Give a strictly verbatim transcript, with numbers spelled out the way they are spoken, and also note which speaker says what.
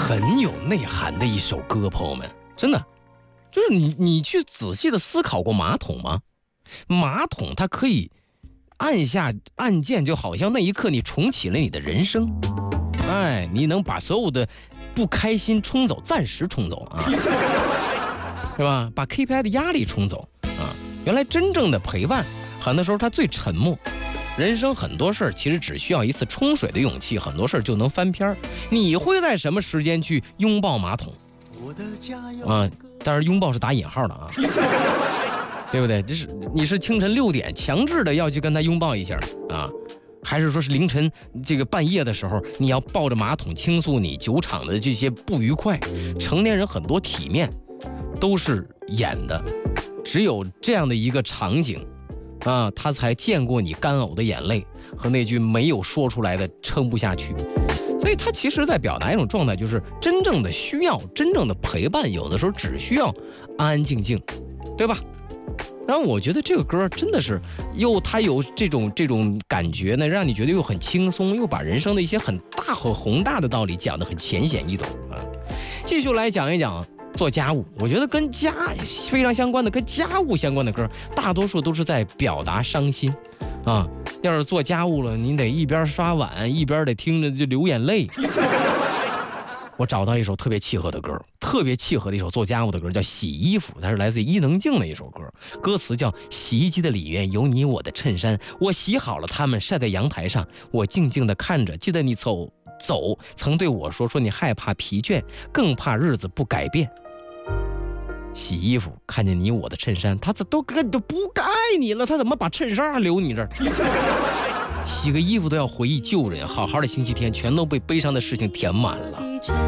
Speaker 1: 很有内涵的一首歌，朋友们，真的，就是你你去仔细的思考过马桶吗？马桶它可以按下按键，就好像那一刻你重启了你的人生，哎，你能把所有的不开心冲走，暂时冲走啊，是吧？把 K P I 的压力冲走啊。原来真正的陪伴，很多时候它最沉默。人生很多事儿其实只需要一次冲水的勇气，很多事儿就能翻篇儿。你会在什么时间去拥抱马桶？啊，当然拥抱是打引号的啊，对不对？这是你是清晨六点强制的要去跟他拥抱一下啊，还是说是凌晨这个半夜的时候，你要抱着马桶倾诉你酒场的这些不愉快？成年人很多体面都是演的，只有这样的一个场景。啊，他才见过你干呕的眼泪和那句没有说出来的撑不下去，所以他其实在表达一种状态，就是真正的需要，真正的陪伴，有的时候只需要安安静静，对吧？然后我觉得这个歌真的是又它有这种这种感觉呢，让你觉得又很轻松，又把人生的一些很大和宏大的道理讲得很浅显易懂啊。继续来讲一讲做家务，我觉得跟家非常相关的，跟家务相关的歌，大多数都是在表达伤心，啊，要是做家务了，你得一边刷碗，一边得听着就流眼泪。我找到一首特别契合的歌，特别契合的一首做家务的歌，叫《洗衣服》，它是来自于伊能静的一首歌，歌词叫：洗衣机的里面有你我的衬衫，我洗好了它们晒在阳台上，我静静地看着，记得你走走曾对我说，说你害怕疲倦，更怕日子不改变。洗衣服看见你我的衬衫，他都都不爱你了，他怎么把衬衫还留你这儿？洗个衣服都要回忆旧人，好好的星期天全都被悲伤的事情填满了。